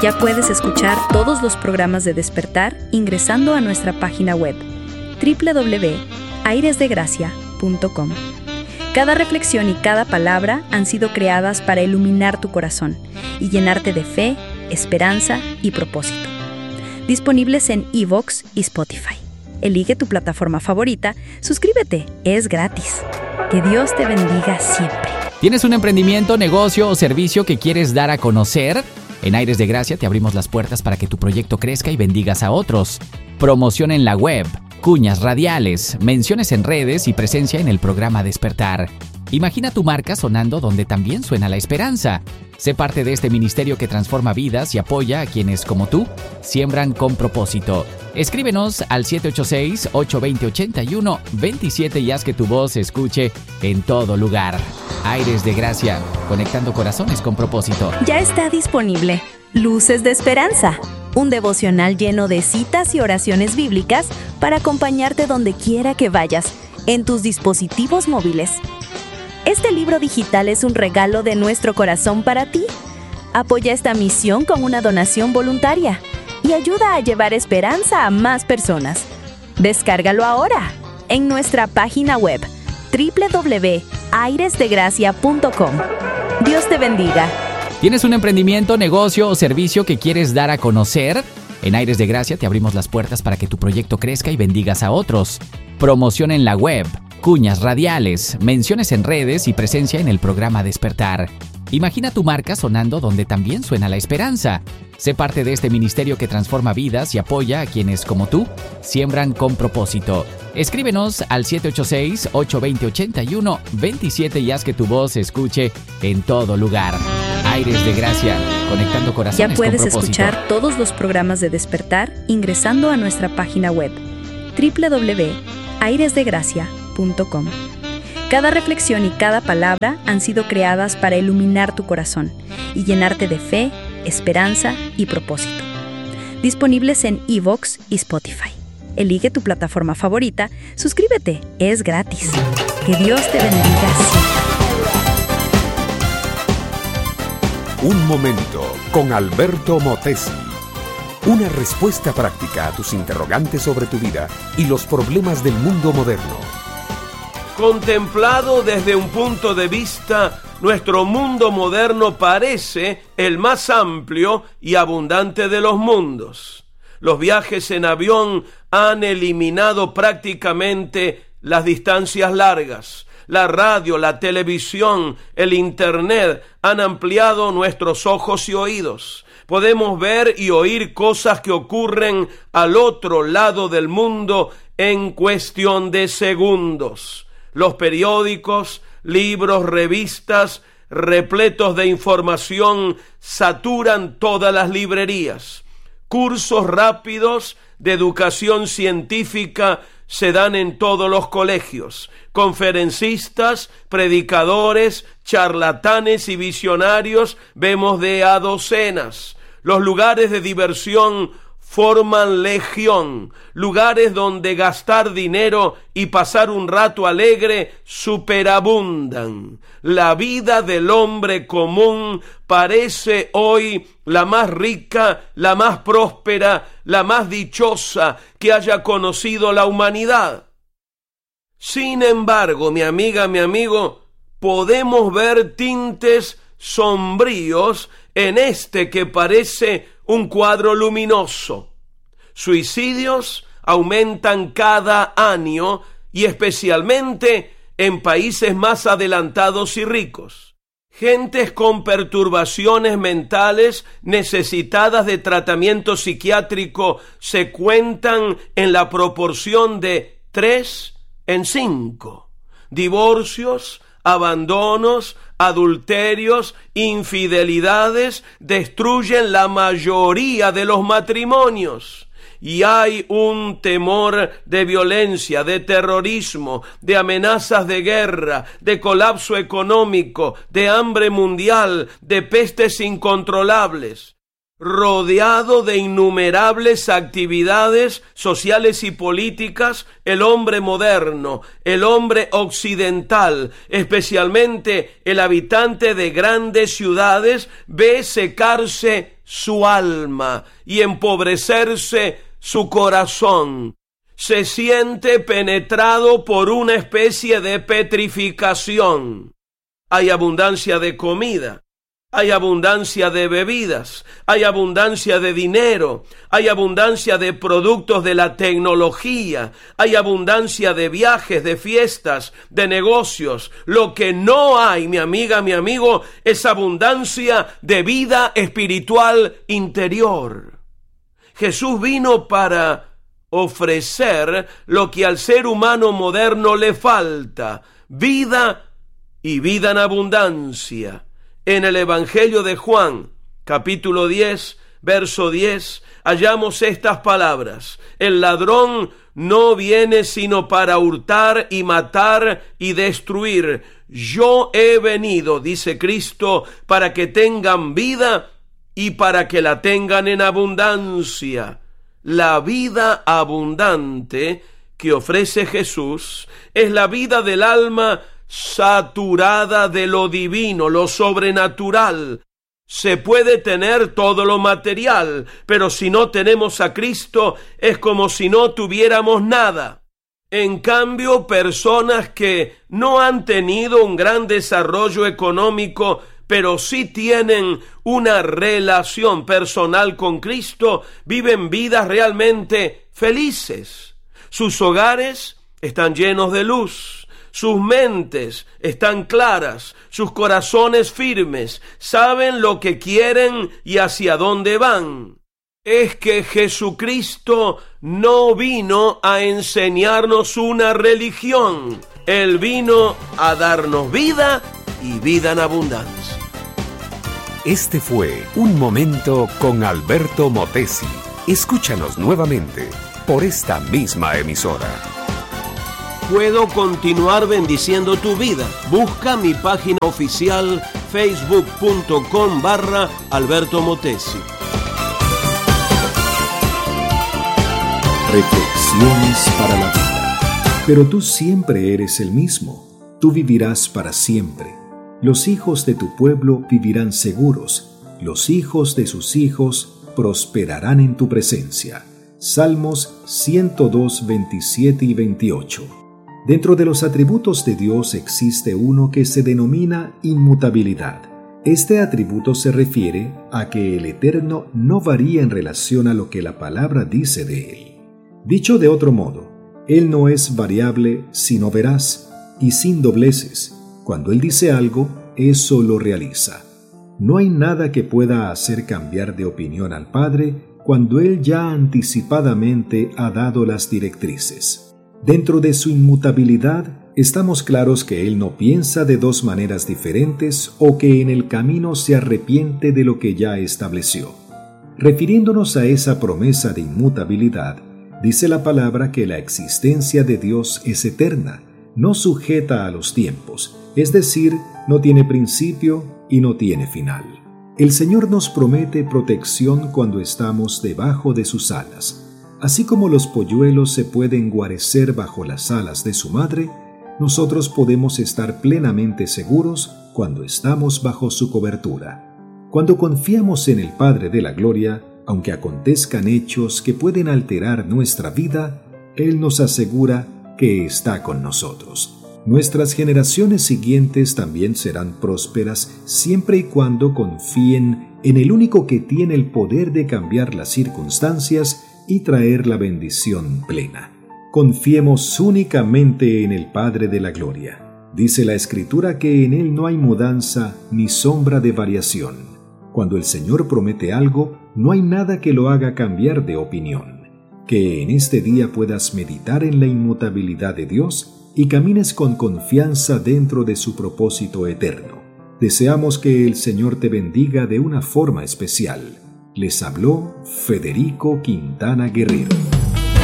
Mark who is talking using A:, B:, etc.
A: Ya puedes escuchar todos los programas de Despertar ingresando a nuestra página web www.airesdegracia.com. Cada reflexión y cada palabra han sido creadas para iluminar tu corazón y llenarte de fe, esperanza y propósito. Disponibles en iVoox y Spotify. Elige tu plataforma favorita, suscríbete, es gratis. Que Dios te bendiga siempre.
B: ¿Tienes un emprendimiento, negocio o servicio que quieres dar a conocer? En Aires de Gracia te abrimos las puertas para que tu proyecto crezca y bendigas a otros. Promoción en la web, cuñas radiales, menciones en redes y presencia en el programa Despertar. Imagina tu marca sonando donde también suena la esperanza. Sé parte de este ministerio que transforma vidas y apoya a quienes, como tú, siembran con propósito. Escríbenos al 786-820-8127 y haz que tu voz se escuche en todo lugar. Aires de Gracia, conectando corazones con propósito.
A: Ya está disponible Luces de Esperanza, un devocional lleno de citas y oraciones bíblicas para acompañarte donde quiera que vayas, en tus dispositivos móviles. Este libro digital es un regalo de nuestro corazón para ti. Apoya esta misión con una donación voluntaria y ayuda a llevar esperanza a más personas. Descárgalo ahora en nuestra página web www.airesdegracia.com. Dios te bendiga.
B: ¿Tienes un emprendimiento, negocio o servicio que quieres dar a conocer? En Aires de Gracia te abrimos las puertas para que tu proyecto crezca y bendigas a otros. Promoción en la web, cuñas radiales, menciones en redes y presencia en el programa Despertar. Imagina tu marca sonando donde también suena la esperanza. Sé parte de este ministerio que transforma vidas y apoya a quienes, como tú, siembran con propósito. Escríbenos al 786-820-8127 y haz que tu voz se escuche en todo lugar. Aires de Gracia, conectando corazones
A: Ya puedes
B: con propósito.
A: escuchar todos los programas de Despertar ingresando a nuestra página web www.airesdegracia.com. Cada reflexión y cada palabra han sido creadas para iluminar tu corazón y llenarte de fe, esperanza y propósito. Disponibles en iVoox y Spotify. Elige tu plataforma favorita, suscríbete, es gratis. Que Dios te bendiga siempre.
C: Un momento con Alberto Motesi. Una respuesta práctica a tus interrogantes sobre tu vida y los problemas del mundo moderno.
D: Contemplado desde un punto de vista, nuestro mundo moderno parece el más amplio y abundante de los mundos. Los viajes en avión han eliminado prácticamente las distancias largas. La radio, la televisión, el internet han ampliado nuestros ojos y oídos. Podemos ver y oír cosas que ocurren al otro lado del mundo en cuestión de segundos. Los periódicos, libros, revistas, repletos de información, saturan todas las librerías. Cursos rápidos de educación científica se dan en todos los colegios. Conferencistas, predicadores, charlatanes y visionarios vemos de a docenas. Los lugares de diversión forman legión, lugares donde gastar dinero y pasar un rato alegre superabundan. La vida del hombre común parece hoy la más rica, la más próspera, la más dichosa que haya conocido la humanidad. Sin embargo, mi amiga, mi amigo, podemos ver tintes sombríos en este que parece un cuadro luminoso. Suicidios aumentan cada año y especialmente en países más adelantados y ricos. Gentes con perturbaciones mentales necesitadas de tratamiento psiquiátrico se cuentan en la proporción de 3 en 5. Divorcios, abandonos, adulterios, infidelidades destruyen la mayoría de los matrimonios. Y hay un temor de violencia, de terrorismo, de amenazas de guerra, de colapso económico, de hambre mundial, de pestes incontrolables. Rodeado de innumerables actividades sociales y políticas, el hombre moderno, el hombre occidental, especialmente el habitante de grandes ciudades, ve secarse su alma y empobrecerse su corazón. Se siente penetrado por una especie de petrificación. Hay abundancia de comida, hay abundancia de bebidas, hay abundancia de dinero, hay abundancia de productos de la tecnología, hay abundancia de viajes, de fiestas, de negocios. Lo que no hay, mi amiga, mi amigo, es abundancia de vida espiritual interior. Jesús vino para ofrecer lo que al ser humano moderno le falta: vida y vida en abundancia. En el Evangelio de Juan, capítulo 10, verso 10, hallamos estas palabras: el ladrón no viene sino para hurtar y matar y destruir. Yo he venido, dice Cristo, para que tengan vida y para que la tengan en abundancia. La vida abundante que ofrece Jesús es la vida del alma saturada de lo divino, lo sobrenatural. Se puede tener todo lo material, pero si no tenemos a Cristo, es como si no tuviéramos nada. En cambio, personas que no han tenido un gran desarrollo económico, pero sí tienen una relación personal con Cristo, viven vidas realmente felices. Sus hogares están llenos de luz. Sus mentes están claras, sus corazones firmes, saben lo que quieren y hacia dónde van. Es que Jesucristo no vino a enseñarnos una religión. Él vino a darnos vida y vida en abundancia.
C: Este fue Un Momento con Alberto Motesi. Escúchanos nuevamente por esta misma emisora.
D: Puedo continuar bendiciendo tu vida. Busca mi página oficial facebook.com/Alberto Motesi.
E: Reflexiones para la vida. Pero tú siempre eres el mismo. Tú vivirás para siempre. Los hijos de tu pueblo vivirán seguros. Los hijos de sus hijos prosperarán en tu presencia. Salmos 102, 27 y 28. Dentro de los atributos de Dios existe uno que se denomina inmutabilidad. Este atributo se refiere a que el Eterno no varía en relación a lo que la palabra dice de Él. Dicho de otro modo, Él no es variable sino veraz y sin dobleces. Cuando Él dice algo, eso lo realiza. No hay nada que pueda hacer cambiar de opinión al Padre cuando Él ya anticipadamente ha dado las directrices. Dentro de su inmutabilidad, estamos claros que Él no piensa de dos maneras diferentes o que en el camino se arrepiente de lo que ya estableció. Refiriéndonos a esa promesa de inmutabilidad, dice la palabra que la existencia de Dios es eterna, no sujeta a los tiempos, es decir, no tiene principio y no tiene final. El Señor nos promete protección cuando estamos debajo de sus alas. Así como los polluelos se pueden guarecer bajo las alas de su madre, nosotros podemos estar plenamente seguros cuando estamos bajo su cobertura. Cuando confiamos en el Padre de la Gloria, aunque acontezcan hechos que pueden alterar nuestra vida, Él nos asegura que está con nosotros. Nuestras generaciones siguientes también serán prósperas siempre y cuando confíen en el único que tiene el poder de cambiar las circunstancias y traer la bendición plena. Confiemos únicamente en el Padre de la Gloria. Dice la Escritura que en Él no hay mudanza ni sombra de variación. Cuando el Señor promete algo, no hay nada que lo haga cambiar de opinión. Que en este día puedas meditar en la inmutabilidad de Dios y camines con confianza dentro de su propósito eterno. Deseamos que el Señor te bendiga de una forma especial. Les habló Federico Quintana Guerrero.